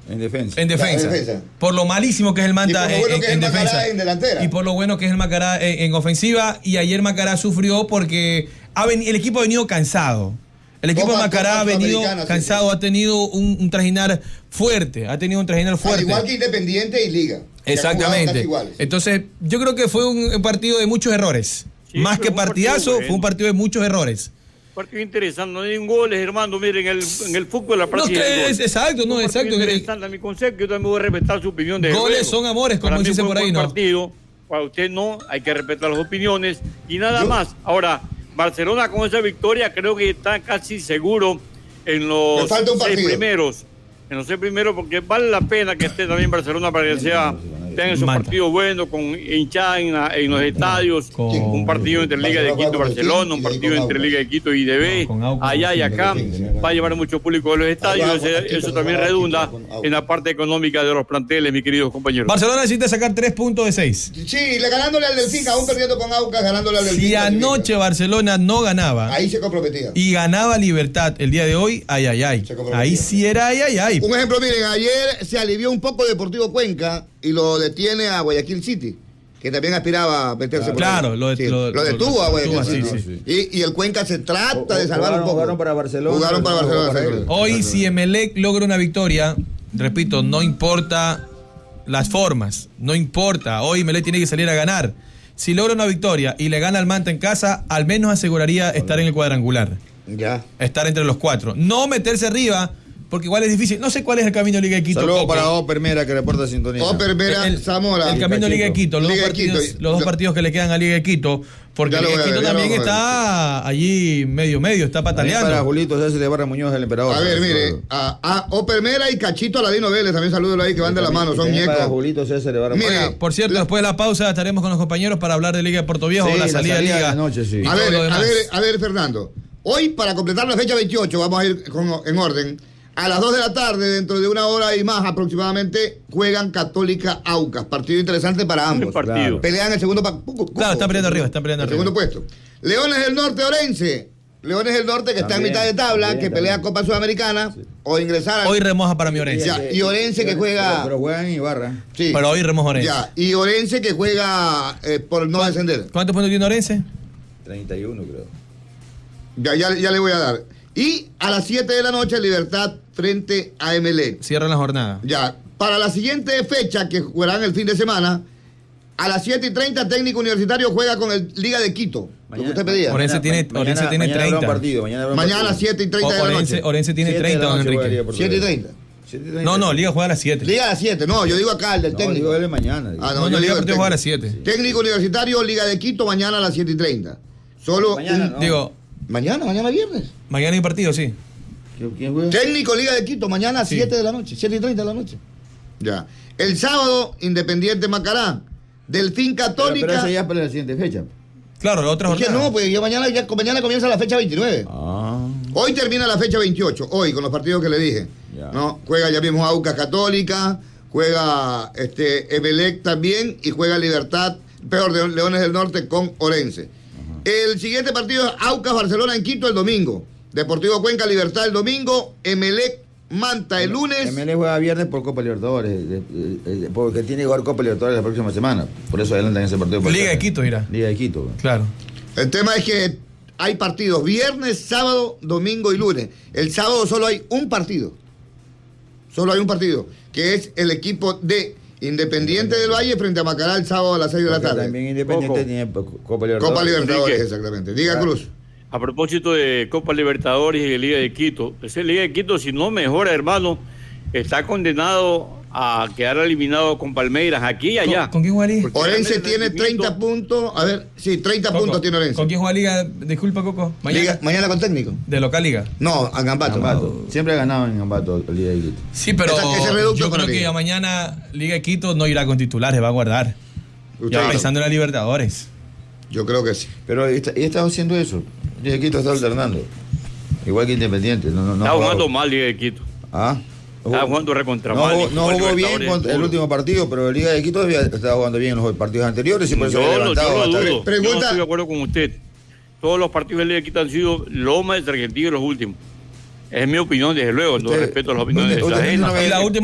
En defensa. En defensa. Por lo malísimo que es el Manta en defensa. En delantera. Y por lo bueno que es el Macará en ofensiva. Y ayer Macará sufrió porque el equipo ha venido cansado. El equipo de Macará ha venido cansado, ha tenido un trajinar fuerte. Al igual que Independiente y Liga. Exactamente. Entonces, yo creo que fue un partido de muchos errores. Sí, más que partidazo, fue un partido de muchos errores. Partido interesante, no hay goles, hermano. Miren, en el fútbol la práctica. Exacto. A mi concepto, yo también voy a respetar su opinión. Goles son amores, como dice por ahí, ¿no? Partido, para usted no, hay que respetar las opiniones y nada más. Ahora, Barcelona con esa victoria creo que está casi seguro en los 6 primeros. En los 6 primeros, porque vale la pena que esté también Barcelona para que tengan esos partidos buenos, con hinchada en los estadios, un partido entre Liga de Quito y Barcelona, un partido entre Liga de Quito y IDB, allá y acá, va a llevar mucho público a los estadios, eso también redunda en la parte económica de los planteles, mis queridos compañeros. Barcelona necesita sacar 3 puntos de 6. Sí, ganándole al Delfín, aún perdiendo con Aucas, ganándole al Delfín. Si anoche Barcelona no ganaba, ahí se comprometía. Y ganaba Libertad el día de hoy, ay. Ahí sí era ay. Un ejemplo, miren, ayer se alivió un poco Deportivo Cuenca y lo detiene a Guayaquil City, que también aspiraba a meterse por claro, ahí. Lo detuvo a Guayaquil City. Sí. Y el Cuenca se trata de salvar un poco. Jugaron para Barcelona. Hoy si Emelec logra una victoria, repito, no importa las formas, no importa, hoy Emelec tiene que salir a ganar. Si logra una victoria y le gana al Manta en casa, al menos aseguraría estar en el cuadrangular. Ya. Estar entre los 4. No meterse arriba, porque igual es difícil. No sé cuál es el camino de Liga de Quito. Saludos para Oper Mera, que reporta sintonía. Oper Mera, Zamora. El camino de Liga de Quito. Los dos partidos que le quedan a Liga de Quito. Porque Liga de Quito también está allí medio, está pataleando. Para Julito César de Barra Muñoz, el emperador. A ver, mire, a Oper Mera y Cachito Aladino Vélez, también salúdelo ahí, que van de la mano, son ñecos. Julito César de Barra Muñoz. Por cierto, después de la pausa estaremos con los compañeros para hablar de Liga de Puerto Viejo, la salida de Liga. A ver, Fernando. Hoy, para completar la fecha 28, vamos a ir en orden. A las 2 de la tarde, dentro de una hora y más aproximadamente, juegan Católica Aucas. Partido interesante para ambos. Partido. Pelean el segundo. Claro, están peleando arriba. Segundo puesto. Leones del Norte, Orense. Leones del Norte, que está en mitad de tabla, que pelea Copa Sudamericana. Sí. O ingresar. Hoy remoja para mi Orense. Ya, y Orense que juega. Pero juegan en Ibarra. Sí. Pero hoy remoja Orense. Ya, y Orense que juega por no descender. ¿Cuántos puntos tiene Orense? 31, creo. Ya le voy a dar. Y a las 7 de la noche, Libertad frente a Emelec. Cierran la jornada. Ya. Para la siguiente fecha, que jugarán el fin de semana, a las 7:30, Técnico Universitario juega con el Liga de Quito. Mañana, lo que usted pedía. Orense tiene 30. Mañana a las 7:30 de la noche. Orense tiene 30, don Enrique. 7:30. No, Liga juega a las 7. Liga a las 7, no, yo digo acá el del técnico. Digo mañana. No, Liga Partido juega a las 7. Técnico Universitario, Liga de Quito, mañana a las 7:30. Solo mañana, Mañana viernes. Mañana hay partido, sí. ¿Quién juega? Técnico Liga de Quito, mañana a 7 de la noche, 7:30 de la noche. Ya. El sábado, Independiente Macará. Delfín Católica. Pero eso ya para la siguiente fecha. Claro, la otra jornada. No, pues mañana comienza la fecha 29. Ah. Hoy termina la fecha 28, hoy, con los partidos que le dije. Ya. ¿No? Juega ya mismo Aucas Católica, juega Emelec también y juega Libertad, Leones del Norte con Orense. El siguiente partido es Aucas Barcelona en Quito el domingo. Deportivo Cuenca Libertad el domingo. Emelec Manta el lunes. Emelec juega viernes por Copa Libertadores, porque tiene que jugar Copa Libertadores la próxima semana. Por eso adelantan ese partido. Liga de Quito irá. Liga de Quito. Claro. El tema es que hay partidos viernes, sábado, domingo y lunes. El sábado solo hay un partido. Que es el equipo de Independiente del Valle frente a Macará el sábado a las 6 de la tarde. También Independiente tiene Copa Libertadores. Copa Libertadores, exactamente. Diga, Cruz. A propósito de Copa Libertadores y de Liga de Quito, ese Liga de Quito, si no mejora, hermano, está condenado a quedar eliminado con Palmeiras aquí y allá. ¿Con quién juega Liga? Orense tiene 30 puntos. A ver, sí, 30 puntos tiene Orense. ¿Con quién juega Liga? Disculpa, Coco. Mañana con Técnico. ¿De local Liga? No, a Gambato. No. Siempre ha ganado en Gambato Liga de Quito. Sí, pero yo creo que mañana Liga de Quito no irá con titulares, va a guardar. Ya pensando en la Libertadores. Yo creo que sí. Pero está haciendo eso. Liga de Quito está alternando. Igual que Independiente. No está jugando mal Liga de Quito. Ah. Estaba jugando recontra mal. No jugó bien contra el último partido, pero Liga de Quito estaba jugando bien en los partidos anteriores y por eso yo lo dudo. Pregunta... Yo no estoy de acuerdo con usted. Todos los partidos de Liga de Quito han sido Loma de Argentina y los últimos. Es mi opinión, desde luego. No respeto las opiniones de esa gente.